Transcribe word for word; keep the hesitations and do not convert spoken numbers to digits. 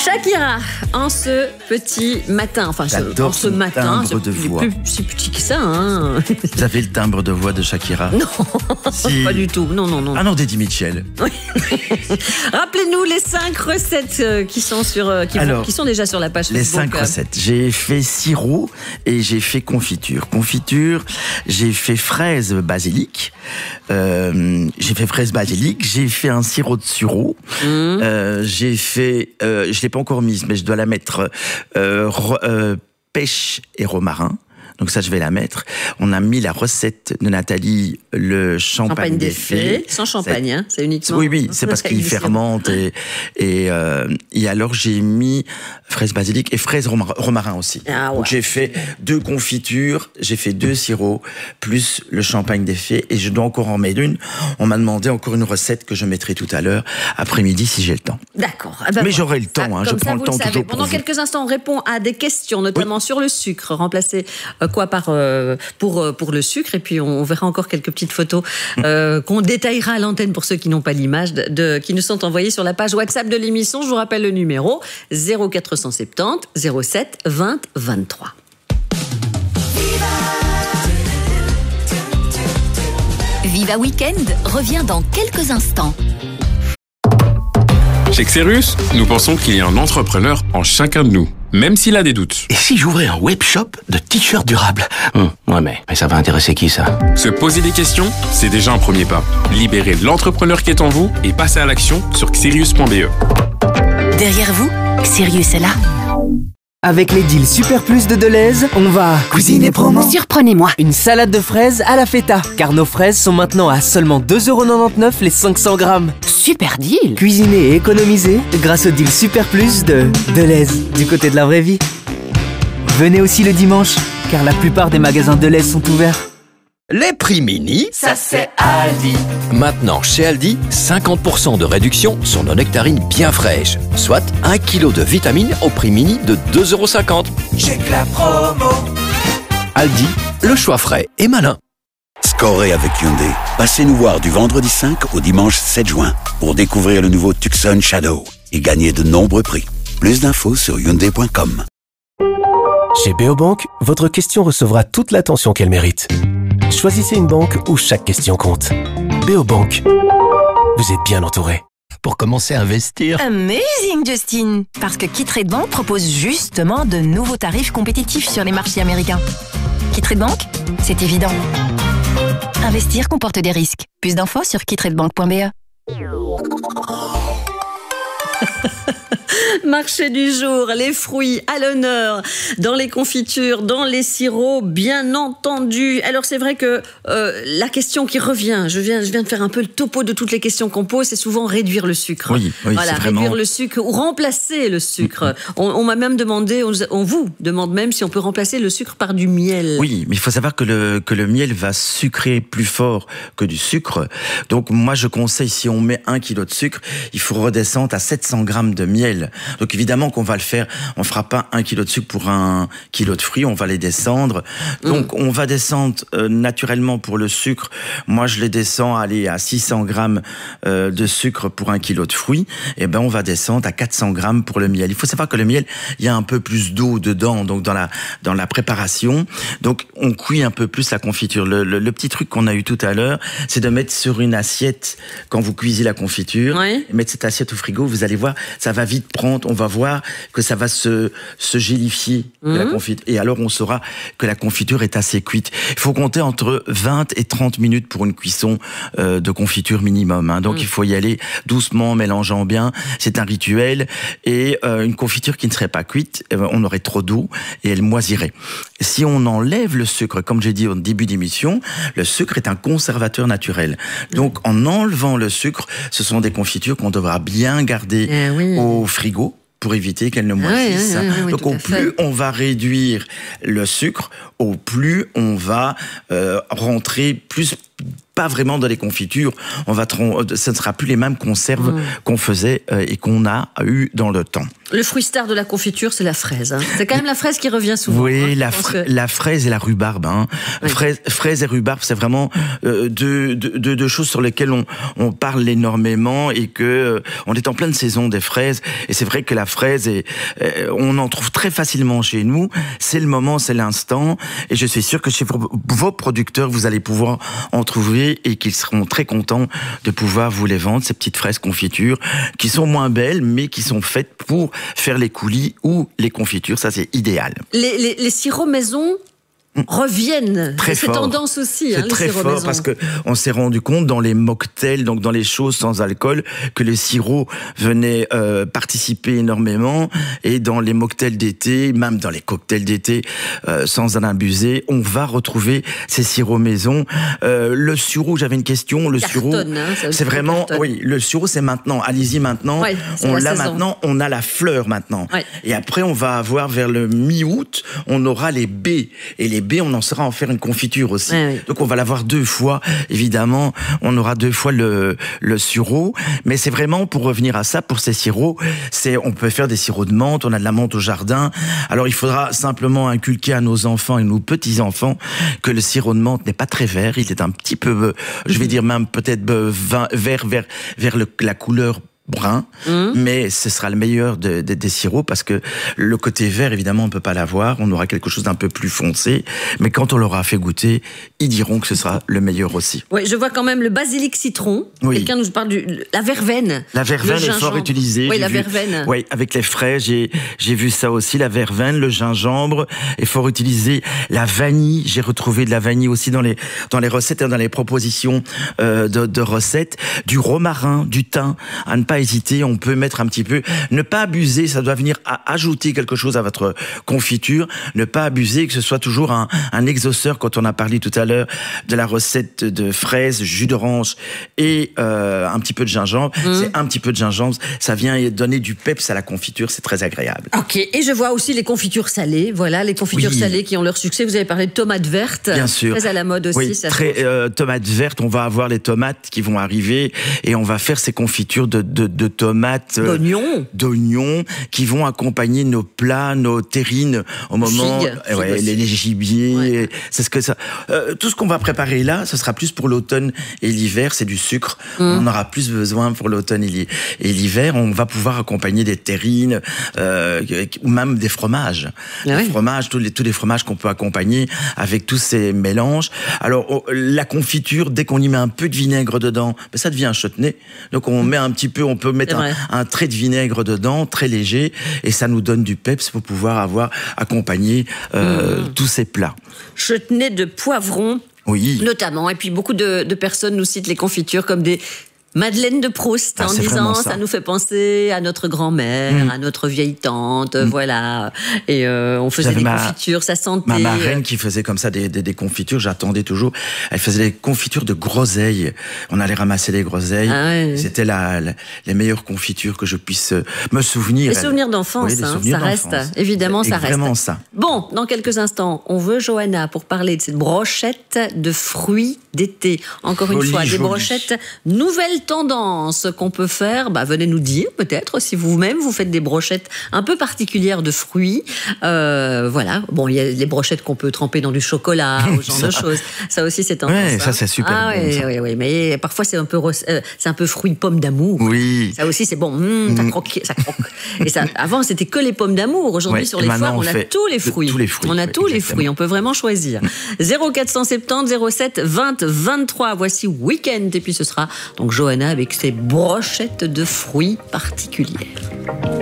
Shakira, en ce petit matin, enfin ce, en ce matin, timbre de voix. Plus si petit que ça. Hein. Vous avez le timbre de voix de Shakira? Non, si. Pas du tout. Non, non, non. Ah non, d'Eddie Mitchell. Oui. Rappelez-nous les cinq recettes qui sont sur, qui, Alors, vont, qui sont déjà sur la page les Facebook. Les cinq recettes. J'ai fait sirop et j'ai fait confiture. Confiture, j'ai fait fraise basilic. Euh, j'ai fait fraise basilic. J'ai fait un sirop de sureau. Mmh. Euh, j'ai fait, euh, je l'ai pas encore mise, mais je dois la mettre euh, euh, pêche et romarin. Donc ça, je vais la mettre. On a mis la recette de Nathalie, le champagne, champagne des fées. Sans champagne, hein, c'est uniquement... Oui, oui, c'est parce qu'il fermente. Et, et, euh, et alors, j'ai mis fraise basilic et fraise romarin aussi. Ah ouais. Donc j'ai fait deux confitures, j'ai fait deux sirops, plus le champagne des fées. Et je dois encore en mettre une. On m'a demandé encore une recette que je mettrai tout à l'heure, après-midi, si j'ai le temps. D'accord. Ah ben Mais voilà. J'aurai le temps, hein, je prends ça, le temps le toujours pour Pendant vous. quelques instants, on répond à des questions, notamment oui. sur le sucre. Remplacer euh, quoi par... Euh, pour, euh, pour le sucre. Et puis, on, on verra encore quelques petites photos euh, qu'on détaillera à l'antenne pour ceux qui n'ont pas l'image, de, de, qui nous sont envoyées sur la page WhatsApp de l'émission. Je vous rappelle le numéro zéro quatre cent soixante-dix zéro sept vingt vingt-trois. Viva Weekend revient dans quelques instants. Chez Xerus, nous pensons qu'il y a un entrepreneur en chacun de nous, même s'il a des doutes. Et si j'ouvrais un webshop de t-shirts durables? hum, Ouais, mais, mais ça va intéresser qui, ça? Se poser des questions, c'est déjà un premier pas. Libérez l'entrepreneur qui est en vous et passez à l'action sur xerius point b e. Derrière vous, Xerius est là. Avec les deals Super Plus de Deleuze, on va cuisiner promo. Surprenez-moi. Une salade de fraises à la feta, car nos fraises sont maintenant à seulement deux euros quatre-vingt-dix-neuf les cinq cents grammes. Super deal. Cuisiner et économiser grâce au deal Super Plus de Deleuze, du côté de la vraie vie. Venez aussi le dimanche, car la plupart des magasins Deleuze sont ouverts. Les prix mini, ça c'est Aldi. Maintenant chez Aldi, cinquante pour cent de réduction sur nos nectarines bien fraîches. Soit un kilo de vitamines au prix mini de deux euros cinquante. Check la promo. Aldi, le choix frais et malin. Scorez avec Hyundai. Passez nous voir du vendredi cinq au dimanche sept juin pour découvrir le nouveau Tucson Shadow et gagner de nombreux prix. Plus d'infos sur hyundai point com. Chez Beobank, votre question recevra toute l'attention qu'elle mérite. Choisissez une banque où chaque question compte. Beobank. Vous êtes bien entouré. Pour commencer à investir. Amazing, Justin! Parce que KeyTrade Bank propose justement de nouveaux tarifs compétitifs sur les marchés américains. KeyTrade Bank, c'est évident. Investir comporte des risques. Plus d'infos sur keytradebank point b e. Marché du jour, les fruits à l'honneur, dans les confitures, dans les sirops, bien entendu. Alors c'est vrai que euh, la question qui revient, je viens, je viens de faire un peu le topo de toutes les questions qu'on pose, c'est souvent réduire le sucre. Oui, oui, voilà, c'est vraiment... réduire le sucre ou remplacer le sucre. Mm-hmm. On, on m'a même demandé, on, on vous demande même si on peut remplacer le sucre par du miel. Oui, mais il faut savoir que le, que le miel va sucrer plus fort que du sucre. Donc moi je conseille, si on met un kilo de sucre, il faut redescendre à sept cents grammes de miel. Donc évidemment qu'on va le faire, on fera pas un kilo de sucre pour un kilo de fruits, on va les descendre. Donc mmh. on va descendre euh, naturellement pour le sucre. Moi je les descends aller à six cents grammes euh, de sucre pour un kilo de fruits. Et ben on va descendre à quatre cents grammes pour le miel. Il faut savoir que le miel, il y a un peu plus d'eau dedans, donc dans la dans la préparation. Donc on cuit un peu plus la confiture. Le, le, le petit truc qu'on a eu tout à l'heure, c'est de mettre sur une assiette quand vous cuisez la confiture, oui. mettre cette assiette au frigo. Vous allez voir, ça va vite prendre. On va voir que ça va se, se gélifier, mmh. la confiture. Et alors, on saura que la confiture est assez cuite. Il faut compter entre vingt et trente minutes pour une cuisson euh, de confiture minimum. Hein. Donc, mmh. il faut y aller doucement, mélangeant bien. C'est un rituel. Et euh, une confiture qui ne serait pas cuite, euh, on aurait trop d'eau et elle moisirait. Si on enlève le sucre, comme j'ai dit au début d'émission, le sucre est un conservateur naturel. Donc, en enlevant le sucre, ce sont des confitures qu'on devra bien garder eh oui. au frigo pour éviter qu'elles ne moisissent. Ah oui, oui, oui, Donc, au plus fait. on va réduire le sucre, au plus on va euh, rentrer plus pas vraiment dans les confitures. On va, ce ne sera plus les mêmes conserves mmh. qu'on faisait euh, et qu'on a eu dans le temps. Le fruit star de la confiture, c'est la fraise. Hein. C'est quand même la fraise qui revient souvent. Oui, hein, la, fra- que... la fraise et la rhubarbe. Hein. Oui. Fraise, fraise et rhubarbe, c'est vraiment euh, deux, deux, deux choses sur lesquelles on, on parle énormément et que euh, on est en pleine saison des fraises. Et c'est vrai que la fraise, est, euh, on en trouve très facilement chez nous. C'est le moment, c'est l'instant. Et je suis sûr que chez vos, vos producteurs, vous allez pouvoir en trouver et qu'ils seront très contents de pouvoir vous les vendre, ces petites fraises confitures qui sont moins belles, mais qui sont faites pour faire les coulis ou les confitures, ça c'est idéal. Les, les, les sirops maison reviennent. Très c'est fort. tendance aussi. C'est hein, très les fort maison. Parce que on s'est rendu compte dans les mocktails, donc dans les choses sans alcool, que le sirop venait euh, participer énormément. Et dans les mocktails d'été, même dans les cocktails d'été, euh, sans en abuser, on va retrouver ces sirops maison. Euh, le sureau, j'avais une question. Le sureau, hein, c'est vraiment, cartonne. Oui, le sureau, c'est maintenant. Allez-y maintenant. Ouais, on l'a saison. maintenant. On a la fleur maintenant. Ouais. Et après, on va avoir vers le mi-août, on aura les baies. Et les baies, on en saura en faire une confiture aussi. Ouais, oui. Donc on va l'avoir deux fois, évidemment. On aura deux fois le, le sureau. Mais c'est vraiment, pour revenir à ça, pour ces sirops, c'est, on peut faire des sirops de menthe, on a de la menthe au jardin. Alors il faudra simplement inculquer à nos enfants et nos petits-enfants que le sirop de menthe n'est pas très vert. Il est un petit peu, je vais dire même peut-être vert vers, vers, vers le, la couleur brun, mmh. mais ce sera le meilleur de, de, des sirops parce que le côté vert, évidemment, on ne peut pas l'avoir. On aura quelque chose d'un peu plus foncé. Mais quand on l'aura fait goûter, ils diront que ce sera le meilleur aussi. Oui, je vois quand même le basilic citron. Oui. Quelqu'un nous parle de la verveine. La verveine est fort utilisée. Oui, j'ai la vu, verveine. Oui, avec les fraises, j'ai, j'ai vu ça aussi. La verveine, le gingembre est fort utilisé. La vanille, j'ai retrouvé de la vanille aussi dans les, dans les recettes et dans les propositions euh, de, de recettes. Du romarin, du thym, à ne pas hésiter, on peut mettre un petit peu, ne pas abuser, ça doit venir à ajouter quelque chose à votre confiture, ne pas abuser, que ce soit toujours un, un exauceur, quand on a parlé tout à l'heure de la recette de fraises, jus d'orange et euh, un petit peu de gingembre, mmh. c'est un petit peu de gingembre, ça vient donner du peps à la confiture, c'est très agréable. Ok, et je vois aussi les confitures salées, voilà, les confitures oui. salées qui ont leur succès, vous avez parlé de tomates vertes, bien sûr, très à la mode aussi. Oui, ça très euh, tomates vertes, on va avoir les tomates qui vont arriver et on va faire ces confitures de, de, de tomates tomates, d'oignons, d'oignons qui vont accompagner nos plats, nos terrines au moment, Figue, euh, ouais, les, les gibiers, ouais. c'est ce que ça. Euh, tout ce qu'on va préparer là, ce sera plus pour l'automne et l'hiver, c'est du sucre. Mmh. On en aura plus besoin pour l'automne et l'hiver. On va pouvoir accompagner des terrines euh, ou même des fromages, ah des ouais. fromages, tous les tous les fromages qu'on peut accompagner avec tous ces mélanges. Alors oh, la confiture, dès qu'on y met un peu de vinaigre dedans, ben, ça devient un chutney. Donc on met un petit peu, on peut mettre un, un trait de vinaigre dedans, très léger, et ça nous donne du peps pour pouvoir avoir accompagné euh, mmh. tous ces plats. Chutney de poivron, oui. notamment. Et puis beaucoup de, de personnes nous citent les confitures comme des Madeleine de Proust, ah, en disant ça. ça nous fait penser à notre grand-mère, mmh. à notre vieille tante, mmh. voilà. Et euh, on faisait J'avais des ma, confitures, ça sentait. Ma marraine qui faisait comme ça des, des, des confitures, j'attendais toujours. Elle faisait des confitures de groseilles. On allait ramasser les groseilles. Ah ouais. C'était la, la, les meilleures confitures que je puisse me souvenir. Les souvenirs d'enfance, oui, hein, ça reste. Évidemment, ça reste. Vraiment ça. Bon, dans quelques instants, on veut Johanna pour parler de cette brochette de fruits d'été. Encore joli, une fois, joli. Des brochettes nouvelles tendance qu'on peut faire, bah, venez nous dire peut-être si vous-même vous faites des brochettes un peu particulières de fruits. Euh, voilà, bon, il y a les brochettes qu'on peut tremper dans du chocolat, ou ce genre de choses. Ça aussi, c'est tendance. Ouais, ça, c'est super ah, bon. Oui, ça. oui, oui, mais parfois, c'est un peu, euh, c'est un peu fruit de pomme d'amour. Oui. Ça aussi, c'est bon. Mmh, ça croque, ça croque. Et ça, avant, c'était que les pommes d'amour. Aujourd'hui, ouais, sur les foires, on, on a tous les fruits. Tous les fruits. On a oui, tous exactement. les fruits. On peut vraiment choisir. zéro quatre cent soixante-dix zéro sept vingt vingt-trois. Voici Week-end. Et puis, ce sera donc Johanna avec ses brochettes de fruits particulières.